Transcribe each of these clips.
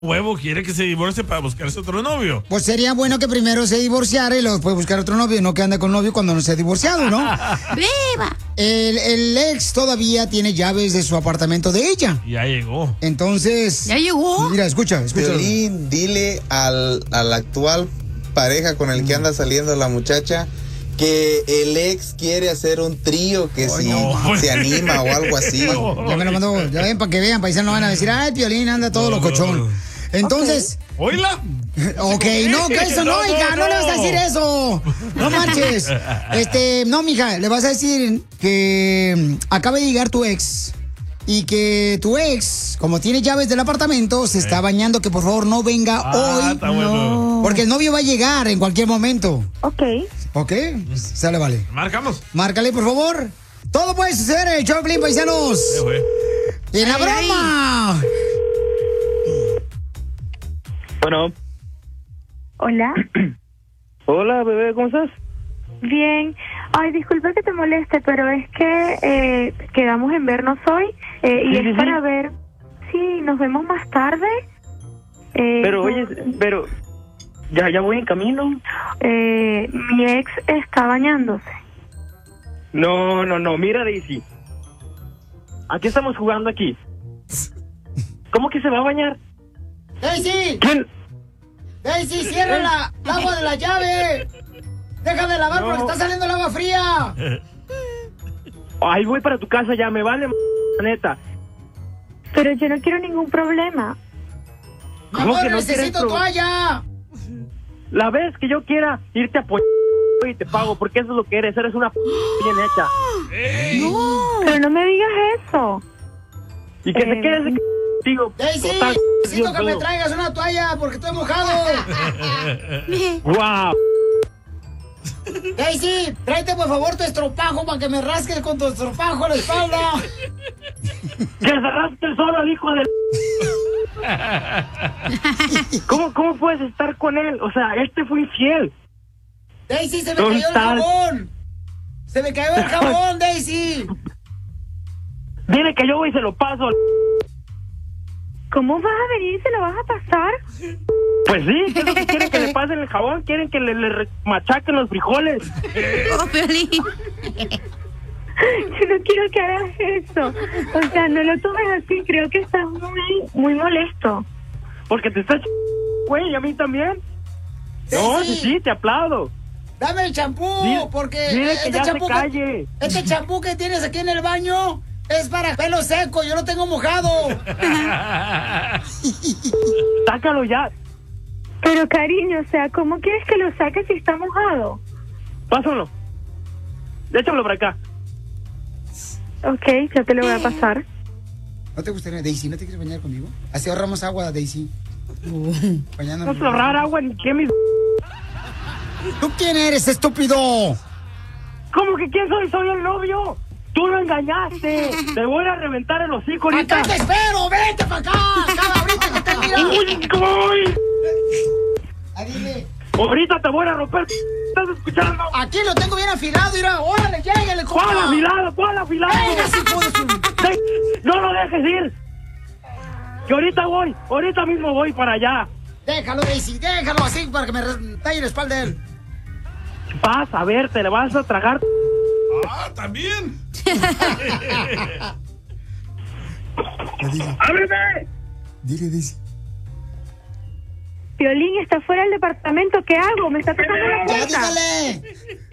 huevo quiere que se divorcie para buscarse otro novio. Pues sería bueno que primero se divorciara y luego puede buscar otro novio, no que ande con novio cuando no se ha divorciado, ¿no? ¡Viva! El ex todavía tiene llaves de su apartamento de ella. Ya llegó. Entonces... ¿Ya llegó? Mira, escucha. Piolín, dile al actual pareja con el que anda saliendo la muchacha que el ex quiere hacer un trío, que si se anima o algo así. Ya me lo mandó, ya ven, para que vean, paisanos van a decir, ay, Piolín anda todo locochón. Entonces... ¿Oíla? Ok, no, que eso no, hija, no le vas a decir eso. No marches. No, mija, le vas a decir que acaba de llegar tu ex y que tu ex, como tiene llaves del apartamento, se está bañando, que por favor no venga hoy. Está bueno. Porque el novio va a llegar en cualquier momento. Ok. ¿Ok? Sale, vale. Marcamos. Márcale, por favor. Todo puede suceder en el show, paisanos. ¡En la broma! Bueno. Hola. Hola, bebé, ¿cómo estás? Bien. Ay, disculpa que te moleste, pero es que quedamos en vernos hoy y es para ver si nos vemos más tarde. Pero, oye, ya voy en camino. Mi ex está bañándose. No, mira, Daisy. ¿A qué estamos jugando aquí? ¿Cómo que se va a bañar? ¡Daisy! ¿Quién? ¡Daisy, cierra la agua de la llave! ¡Deja de lavar porque está saliendo el agua fría! Ahí voy para tu casa ya, me vale, neta. Pero yo no quiero ningún problema. ¡Mi amor, necesito toalla! La vez que yo quiera irte a apoyar y te pago, porque eso es lo que eres una bien hecha. No, pero no me digas eso. Y que te quedes contigo. Daisy, necesito que me traigas una toalla porque estoy mojado. ¡Wow! Daisy, tráete por favor tu estropajo para que me rasques con tu estropajo la espalda. ¡Que se rasque el solo, el hijo de... ¿Cómo puedes estar con él? O sea, él te fue infiel. Daisy, se me cayó el jabón. Se me cayó el jabón, Daisy. Dile que yo voy y se lo paso. ¿Cómo vas a venir y se lo vas a pasar? Pues sí, ¿qué es lo que quieren que le pasen el jabón? ¿Quieren que le machaquen los frijoles? Oh, Piolín. Yo no quiero que hagas eso. O sea, no lo tomes así. Creo que estás muy molesto. Porque te estás güey, a mí también. No, sí, te aplaudo. Dame el champú, porque dile que ya se calle. Este champú que tienes aquí en el baño es para pelo seco, yo lo tengo mojado. Sácalo ya. Pero cariño, o sea, ¿cómo quieres que lo saques si está mojado? Pásalo. Échamelo para acá. Ok, ya te lo voy a pasar. ¿No te gustaría, Daisy, no te quieres bañar conmigo? Así ahorramos agua, Daisy. No se ahorrar agua ni qué, mis... ¿Tú quién eres, estúpido? ¿Cómo que quién soy? Soy el novio. Tú lo engañaste. Te voy a reventar el hocico ahorita. ¡Acá te espero! ¡Vente para acá! ¡Ahorita que te mira! ¡Uy! Dile. Ahorita te voy a romper. ¿Estás escuchando? Aquí lo tengo bien afilado, mira. ¡Órale, llégale, compa! ¿Cuál afilado? ¿Cuál afilado? ¡Venga, si puedes! ¡No lo dejes ir! Que ahorita mismo voy para allá. Déjalo, Daisy, déjalo así para que me talle la espalda de él. Vas a ver, te le vas a tragar. También. ¡Ábreme! Dile, Daisy. Piolín está fuera del departamento, ¿qué hago? Me está tocando la ¡Ya, puerta. dígale!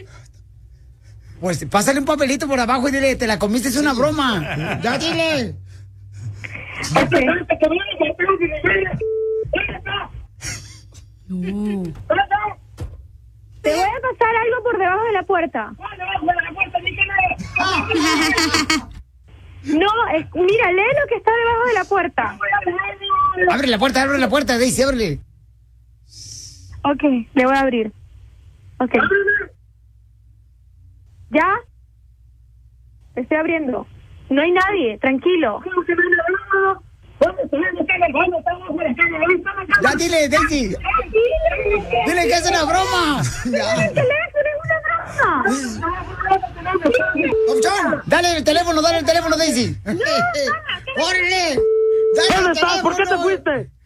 Pues pásale un papelito por abajo y dile, te la comiste, es una broma. ¡Ya, dile! Te voy a pasar algo por debajo de la puerta. No, mira, lee lo que está debajo de la puerta. Abre la puerta, Daisy, ábrele. Ok, le voy a abrir. Ok. ¿Ya? Estoy abriendo. No hay nadie, tranquilo. Ya, dile, Daisy. Dile que es una broma. El teléfono es una broma. Opción, dale el teléfono, Daisy. ¡Órale! ¿Dónde estás? ¿Por qué te fuiste?